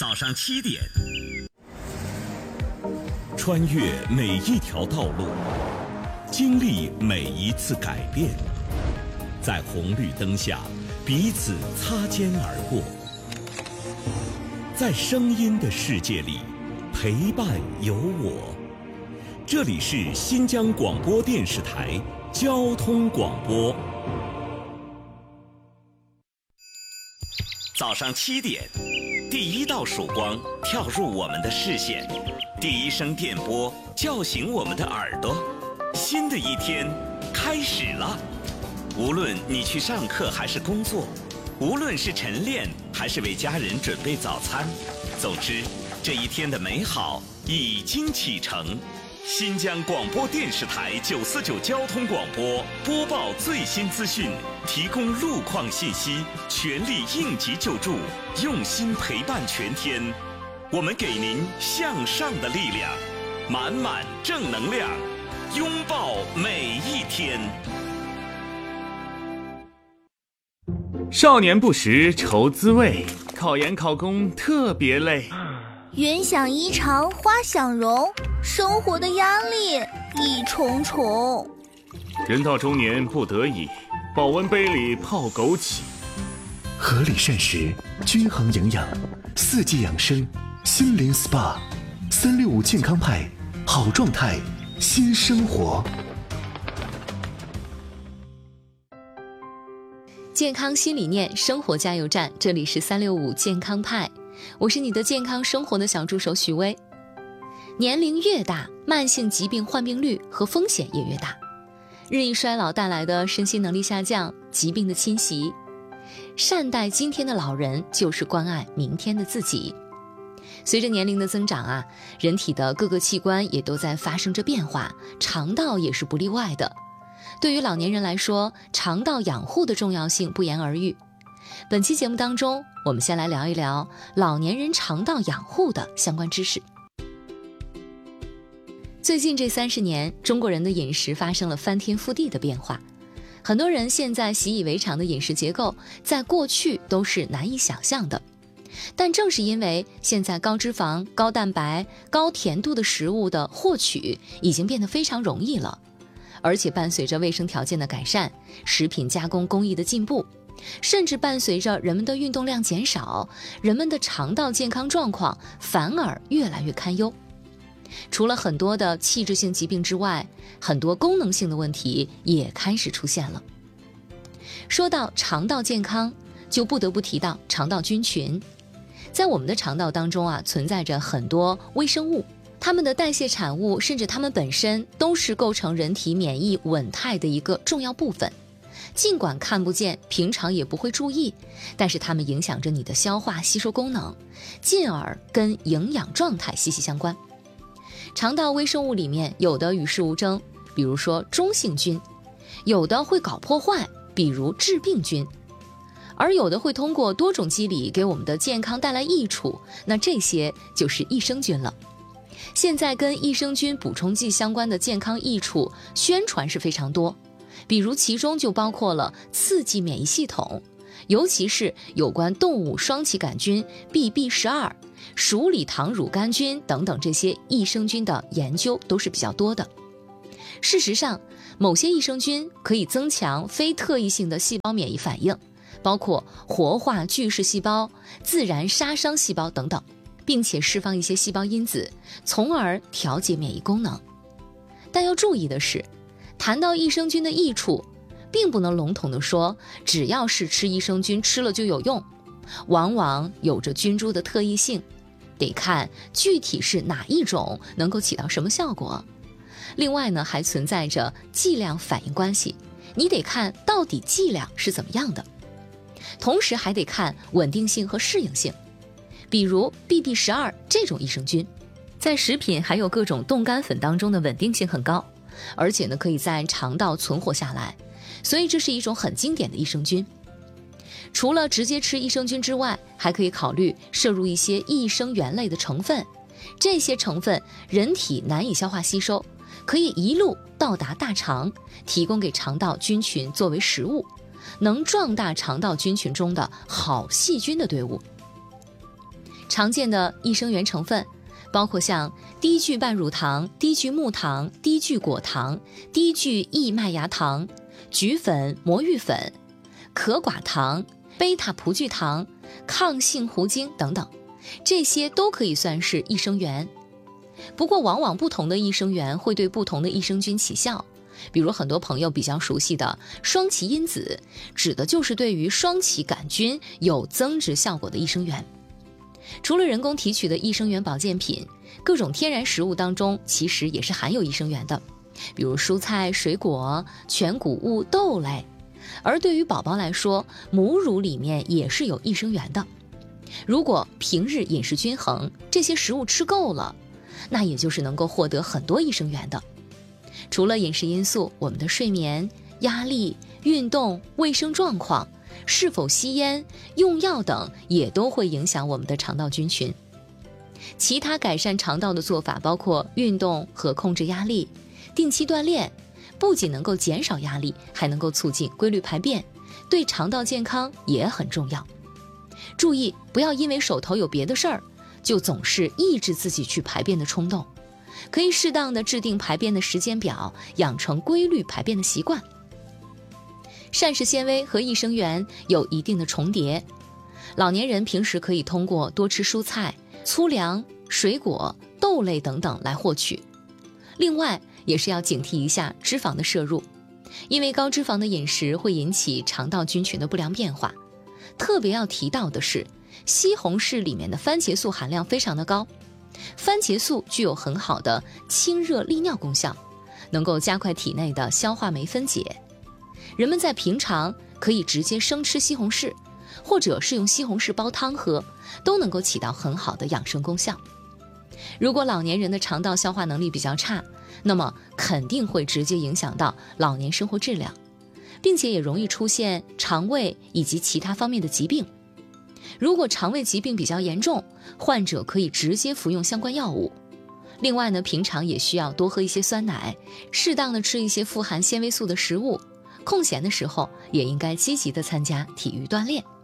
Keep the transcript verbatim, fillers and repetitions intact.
早上七点，穿越每一条道路，经历每一次改变，在红绿灯下彼此擦肩而过，在声音的世界里陪伴有我。这里是新疆广播电视台交通广播。早上七点，第一道曙光跳入我们的视线，第一声电波叫醒我们的耳朵。新的一天开始了，无论你去上课还是工作，无论是晨练还是为家人准备早餐，总之这一天的美好已经启程。新疆广播电视台九四九交通广播播报最新资讯，提供路况信息，全力应急救助，用心陪伴全天。我们给您向上的力量，满满正能量，拥抱每一天。 少年不识愁滋味，考研考公特别累。 云想衣裳花想容，生活的压力一重重。 人到中年不得已，保温杯里泡枸杞。 合理膳食，均衡营养，四季养生，心灵 S P A， 三六五健康派，好状态，新生活。 健康新理念，生活加油站，这里是三六五健康派，我是你的健康生活的小助手许巍。年龄越大，慢性疾病患病率和风险也越大，日益衰老带来的身心能力下降，疾病的侵袭。善待今天的老人，就是关爱明天的自己。随着年龄的增长啊，人体的各个器官也都在发生着变化，肠道也是不例外的。对于老年人来说，肠道养护的重要性不言而喻。本期节目当中，我们先来聊一聊老年人肠道养护的相关知识。最近这三十年，中国人的饮食发生了翻天覆地的变化。很多人现在习以为常的饮食结构，在过去都是难以想象的。但正是因为现在高脂肪、高蛋白、高甜度的食物的获取已经变得非常容易了，而且伴随着卫生条件的改善，食品加工工艺的进步，甚至伴随着人们的运动量减少，人们的肠道健康状况反而越来越堪忧。除了很多的器质性疾病之外，很多功能性的问题也开始出现了。说到肠道健康，就不得不提到肠道菌群。在我们的肠道当中啊，存在着很多微生物，它们的代谢产物甚至它们本身都是构成人体免疫稳态的一个重要部分。尽管看不见，平常也不会注意，但是它们影响着你的消化吸收功能，进而跟营养状态息息相关。肠道微生物里面有的与世无争，比如说中性菌，有的会搞破坏，比如致病菌，而有的会通过多种机理给我们的健康带来益处，那这些就是益生菌了。现在跟益生菌补充剂相关的健康益处宣传是非常多，比如其中就包括了刺激免疫系统，尤其是有关动物双歧杆菌 B B 十二、鼠李糖乳杆菌等等这些益生菌的研究都是比较多的。事实上，某些益生菌可以增强非特异性的细胞免疫反应，包括活化巨噬细胞、自然杀伤细胞等等，并且释放一些细胞因子，从而调节免疫功能。但要注意的是，谈到益生菌的益处，并不能笼统地说只要是吃益生菌吃了就有用，往往有着菌株的特异性，得看具体是哪一种能够起到什么效果。另外呢，还存在着剂量反应关系，你得看到底剂量是怎么样的，同时还得看稳定性和适应性。比如 B B 十二 这种益生菌，在食品还有各种冻干粉当中的稳定性很高，而且呢可以在肠道存活下来，所以这是一种很经典的益生菌。除了直接吃益生菌之外，还可以考虑摄入一些益生元类的成分，这些成分人体难以消化吸收，可以一路到达大肠，提供给肠道菌群作为食物，能壮大肠道菌群中的好细菌的队伍。 常见的益生元成分包括像低聚半乳糖、低聚木糖、低聚果糖、低聚异麦芽糖、菊粉、魔芋粉、可寡糖、贝塔葡聚糖、抗性糊精等等，这些都可以算是益生元。不过往往不同的益生元会对不同的益生菌起效，比如很多朋友比较熟悉的双歧因子，指的就是对于双歧杆菌有增殖效果的益生元。除了人工提取的益生元保健品，各种天然食物当中其实也是含有益生元的，比如蔬菜、水果、全谷物、豆类。而对于宝宝来说，母乳里面也是有益生元的。如果平日饮食均衡，这些食物吃够了，那也就是能够获得很多益生元的。除了饮食因素，我们的睡眠、压力、运动、卫生状况、是否吸烟、用药等也都会影响我们的肠道菌群。其他改善肠道的做法包括运动和控制压力、定期锻炼，不仅能够减少压力，还能够促进规律排便，对肠道健康也很重要。注意，不要因为手头有别的事儿，就总是抑制自己去排便的冲动，可以适当的制定排便的时间表，养成规律排便的习惯。膳食纤维和益生元有一定的重叠，老年人平时可以通过多吃蔬菜、粗粮、水果、豆类等等来获取。另外，也是要警惕一下脂肪的摄入，因为高脂肪的饮食会引起肠道菌群的不良变化。特别要提到的是，西红柿里面的番茄素含量非常的高，番茄素具有很好的清热利尿功效，能够加快体内的消化酶分解。人们在平常可以直接生吃西红柿，或者是用西红柿煲汤喝，都能够起到很好的养生功效。如果老年人的肠道消化能力比较差，那么肯定会直接影响到老年生活质量，并且也容易出现肠胃以及其他方面的疾病。如果肠胃疾病比较严重，患者可以直接服用相关药物。另外呢，平常也需要多喝一些酸奶，适当的吃一些富含纤维素的食物，空闲的时候也应该积极的参加体育锻炼。